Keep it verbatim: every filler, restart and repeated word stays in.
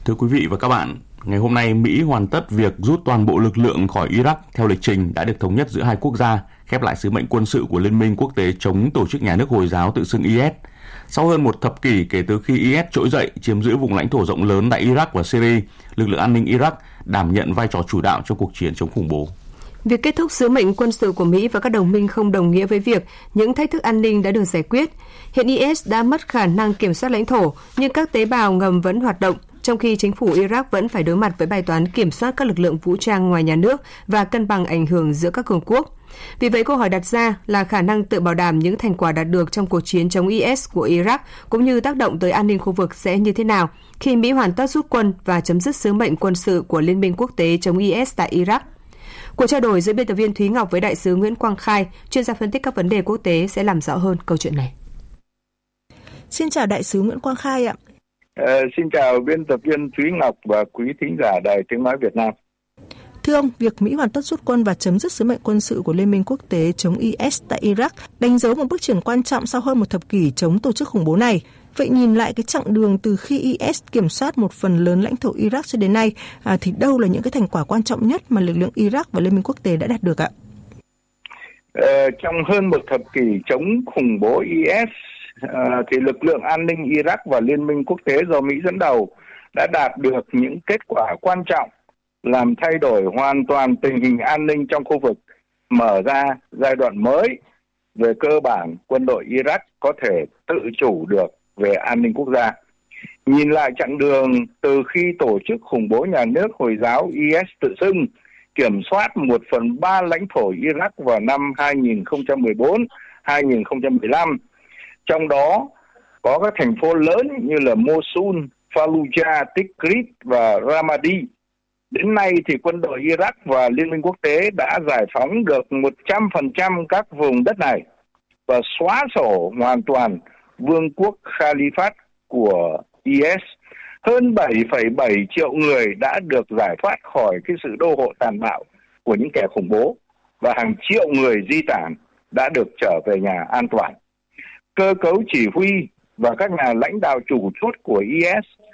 Thưa quý vị và các bạn, ngày hôm nay Mỹ hoàn tất việc rút toàn bộ lực lượng khỏi Iraq theo lịch trình đã được thống nhất giữa hai quốc gia, khép lại sứ mệnh quân sự của Liên minh quốc tế chống tổ chức nhà nước Hồi giáo tự xưng i ét. Sau hơn một thập kỷ kể từ khi i ét trỗi dậy chiếm giữ vùng lãnh thổ rộng lớn tại Iraq và Syria, lực lượng an ninh Iraq đảm nhận vai trò chủ đạo trong cuộc chiến chống khủng bố. Việc kết thúc sứ mệnh quân sự của Mỹ và các đồng minh không đồng nghĩa với việc những thách thức an ninh đã được giải quyết. Hiện i ét đã mất khả năng kiểm soát lãnh thổ, nhưng các tế bào ngầm vẫn hoạt động, trong khi chính phủ Iraq vẫn phải đối mặt với bài toán kiểm soát các lực lượng vũ trang ngoài nhà nước và cân bằng ảnh hưởng giữa các cường quốc. Vì vậy, câu hỏi đặt ra là khả năng tự bảo đảm những thành quả đạt được trong cuộc chiến chống i ét của Iraq cũng như tác động tới an ninh khu vực sẽ như thế nào khi Mỹ hoàn tất rút quân và chấm dứt sứ mệnh quân sự của Liên minh quốc tế chống i ét tại Iraq. Cuộc trao đổi giữa biên tập viên Thúy Ngọc với đại sứ Nguyễn Quang Khai, chuyên gia phân tích các vấn đề quốc tế sẽ làm rõ hơn câu chuyện này. Xin chào đại sứ Nguyễn Quang Khai ạ. Ờ, xin chào biên tập viên Thúy Ngọc và quý thính giả Đài Tiếng Nói Việt Nam. Thưa ông, việc Mỹ hoàn tất rút quân và chấm dứt sứ mệnh quân sự của Liên minh quốc tế chống i ét tại Iraq đánh dấu một bước chuyển quan trọng sau hơn một thập kỷ chống tổ chức khủng bố này. Vậy nhìn lại cái chặng đường từ khi i ét kiểm soát một phần lớn lãnh thổ Iraq cho đến nay, à, thì đâu là những cái thành quả quan trọng nhất mà lực lượng Iraq và Liên minh quốc tế đã đạt được ạ? Ờ, trong hơn một thập kỷ chống khủng bố i ét, à, thì lực lượng an ninh Iraq và Liên minh quốc tế do Mỹ dẫn đầu đã đạt được những kết quả quan trọng, làm thay đổi hoàn toàn tình hình an ninh trong khu vực, mở ra giai đoạn mới về cơ bản quân đội Iraq có thể tự chủ được về an ninh quốc gia. Nhìn lại chặng đường từ khi tổ chức khủng bố nhà nước Hồi giáo i ét tự xưng kiểm soát một phần ba lãnh thổ Iraq vào năm hai nghìn không trăm mười bốn đến hai nghìn không trăm mười lăm, trong đó có các thành phố lớn như là Mosul, Fallujah, Tikrit và Ramadi. Đến nay thì quân đội Iraq và Liên minh quốc tế đã giải phóng được một trăm phần trăm các vùng đất này và xóa sổ hoàn toàn vương quốc Caliphate của i ét. Hơn bảy phẩy bảy triệu người đã được giải thoát khỏi cái sự đô hộ tàn bạo của những kẻ khủng bố và hàng triệu người di tản đã được trở về nhà an toàn. Cơ cấu chỉ huy và các nhà lãnh đạo chủ chốt của i ét